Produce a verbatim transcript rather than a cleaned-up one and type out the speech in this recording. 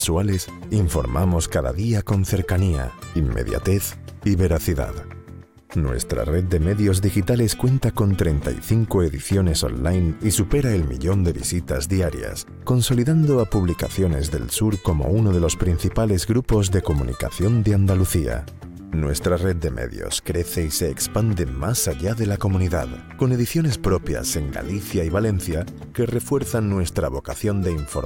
Mensuales, informamos cada día con cercanía, inmediatez y veracidad. Nuestra red de medios digitales cuenta con treinta y cinco ediciones online y supera el millón de visitas diarias, consolidando a Publicaciones del Sur como uno de los principales grupos de comunicación de Andalucía. Nuestra red de medios crece y se expande más allá de la comunidad, con ediciones propias en Galicia y Valencia que refuerzan nuestra vocación de informar